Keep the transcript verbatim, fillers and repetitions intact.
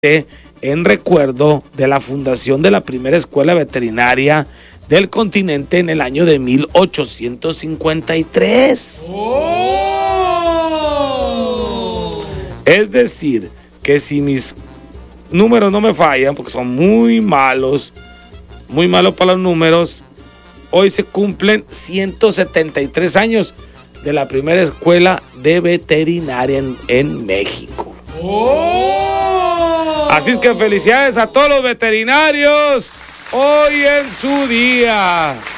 en recuerdo de la fundación de la primera escuela veterinaria del continente en el año de mil ochocientos cincuenta y tres. ¡Oh! Es decir, que si mis números no me fallan, porque son muy malos, muy malos para los números, hoy se cumplen ciento setenta y tres años de la primera escuela de veterinaria en, en México. ¡Oh! Así es que felicidades a todos los veterinarios hoy en su día.